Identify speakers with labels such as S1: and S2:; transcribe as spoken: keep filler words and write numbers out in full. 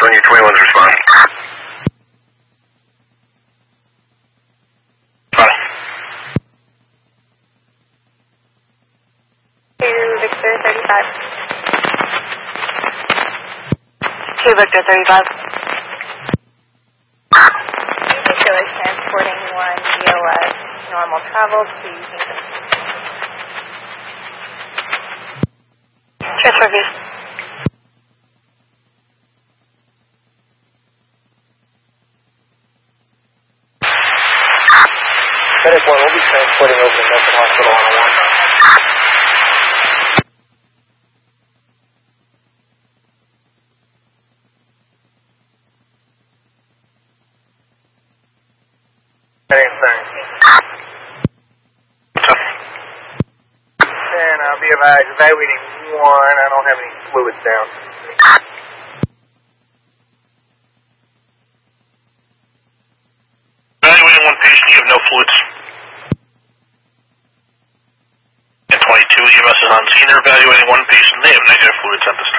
S1: on your twenty-ones respond. Bye.
S2: two Victor thirty-five. two Victor thirty-five. Killer transporting one V O S normal travel to Houston. Transfer views.
S3: Medic one will be transporting over to Milford Hospital on a one.
S1: Same thing. And I'll be advised, evaluating one, I don't have any fluids down. Evaluating one patient, you have no fluids. And twenty-two, E M S is on scene, they're evaluating one patient, they have negative fluids at this